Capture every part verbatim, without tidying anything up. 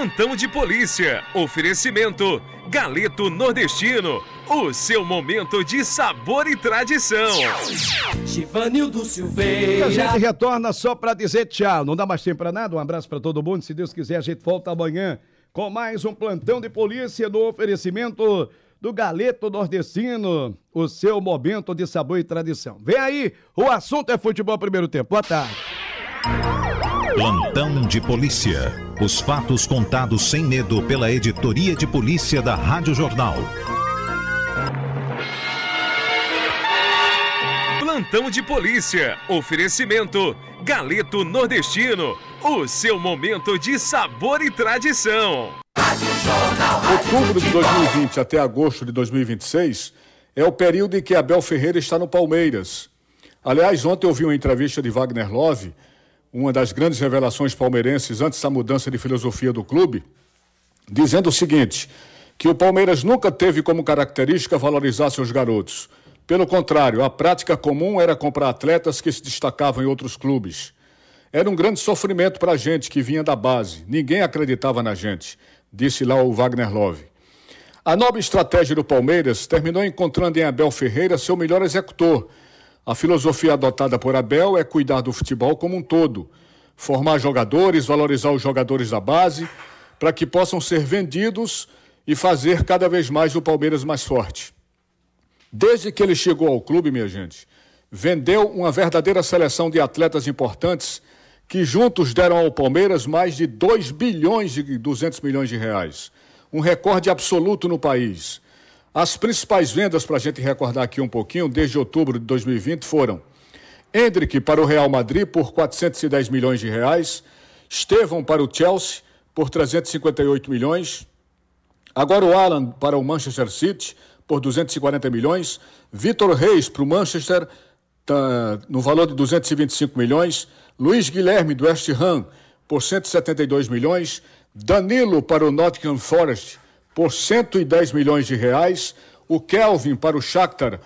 Plantão de polícia. Oferecimento Galeto Nordestino. O seu momento de sabor e tradição. Givanildo Silveira. E a gente retorna só para dizer tchau. Não dá mais tempo para nada. Um abraço para todo mundo. Se Deus quiser, a gente volta amanhã com mais um Plantão de polícia no oferecimento do Galeto Nordestino. O seu momento de sabor e tradição. Vem aí, o assunto é futebol primeiro tempo. Boa tarde. Plantão de polícia. Os fatos contados sem medo pela editoria de polícia da Rádio Jornal. Plantão de polícia. Oferecimento Galeto Nordestino. O seu momento de sabor e tradição. Outubro de dois mil e vinte até agosto de dois mil e vinte e seis é o período em que Abel Ferreira está no Palmeiras. Aliás, ontem eu vi uma entrevista de Wagner Love, uma das grandes revelações palmeirenses antes da mudança de filosofia do clube, dizendo o seguinte, que o Palmeiras nunca teve como característica valorizar seus garotos. Pelo contrário, a prática comum era comprar atletas que se destacavam em outros clubes. Era um grande sofrimento para a gente que vinha da base. Ninguém acreditava na gente, disse lá o Wagner Love. A nova estratégia do Palmeiras terminou encontrando em Abel Ferreira seu melhor executor. A filosofia adotada por Abel é cuidar do futebol como um todo, formar jogadores, valorizar os jogadores da base, para que possam ser vendidos e fazer cada vez mais o Palmeiras mais forte. Desde que ele chegou ao clube, minha gente, vendeu uma verdadeira seleção de atletas importantes que juntos deram ao Palmeiras mais de dois bilhões e duzentos milhões de reais. Um recorde absoluto no país. As principais vendas, para a gente recordar aqui um pouquinho, desde outubro de dois mil e vinte foram Endrick para o Real Madrid por quatrocentos e dez milhões de reais, Estevão para o Chelsea por trezentos e cinquenta e oito milhões, agora o Alan para o Manchester City por duzentos e quarenta milhões, Vitor Reis para o Manchester tá, no valor de duzentos e vinte e cinco milhões, Luiz Guilherme do West Ham por cento e setenta e dois milhões, Danilo para o Nottingham Forest por cento e dez milhões de reais, o Kelvin para o Shakhtar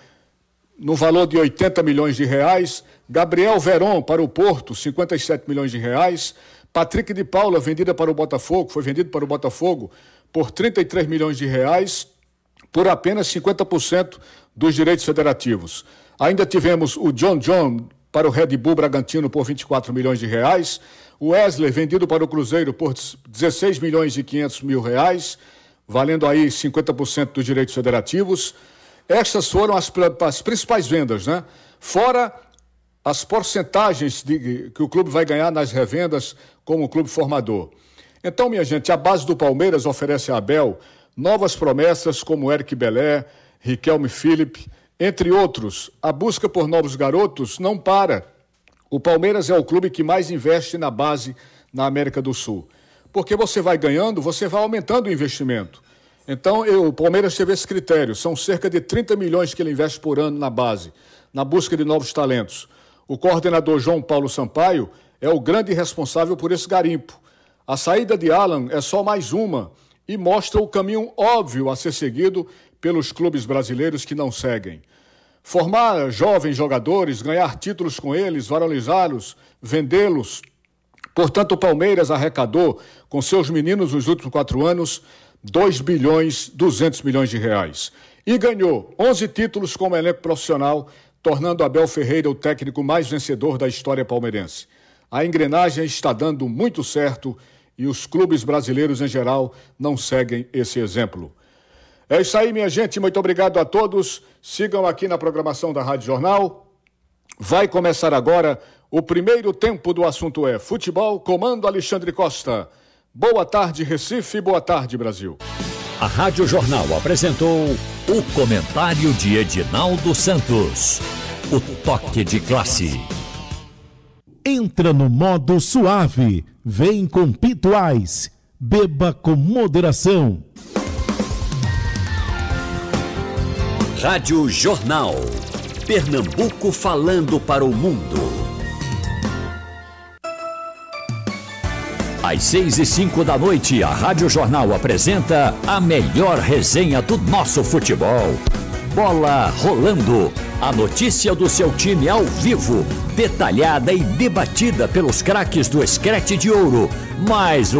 no valor de oitenta milhões de reais, Gabriel Veron para o Porto, cinquenta e sete milhões de reais, Patrick de Paula vendida para o Botafogo, foi vendido para o Botafogo por trinta e três milhões de reais, por apenas cinquenta por cento dos direitos federativos. Ainda tivemos o John John para o Red Bull Bragantino por vinte e quatro milhões de reais, o Wesley vendido para o Cruzeiro por dezesseis milhões e quinhentos mil reais, valendo aí cinquenta por cento dos direitos federativos. Estas foram as, as principais vendas, né? Fora as porcentagens de, que o clube vai ganhar nas revendas como clube formador. Então, minha gente, a base do Palmeiras oferece a Abel novas promessas como Eric Belé, Riquelme Felipe, entre outros. A busca por novos garotos não para. O Palmeiras é o clube que mais investe na base na América do Sul. Porque você vai ganhando, você vai aumentando o investimento. Então, eu, o Palmeiras teve esse critério. São cerca de trinta milhões que ele investe por ano na base, na busca de novos talentos. O coordenador João Paulo Sampaio é o grande responsável por esse garimpo. A saída de Alan é só mais uma e mostra o caminho óbvio a ser seguido pelos clubes brasileiros que não seguem. Formar jovens jogadores, ganhar títulos com eles, valorizá-los, vendê-los. Portanto, o Palmeiras arrecadou, com seus meninos nos últimos quatro anos, dois bilhões e duzentos milhões de reais. E ganhou onze títulos como elenco profissional, tornando Abel Ferreira o técnico mais vencedor da história palmeirense. A engrenagem está dando muito certo e os clubes brasileiros em geral não seguem esse exemplo. É isso aí, minha gente. Muito obrigado a todos. Sigam aqui na programação da Rádio Jornal. Vai começar agora o primeiro tempo do assunto é futebol, comando Alexandre Costa. Boa tarde, Recife, boa tarde, Brasil. A Rádio Jornal apresentou o comentário de Edinaldo Santos. O toque de classe. Entra no modo suave, vem com Pituais, beba com moderação. Rádio Jornal. Pernambuco falando para o mundo. Às seis e cinco da noite, a Rádio Jornal apresenta a melhor resenha do nosso futebol. Bola rolando. A notícia do seu time ao vivo, detalhada e debatida pelos craques do Screte de Ouro. Mais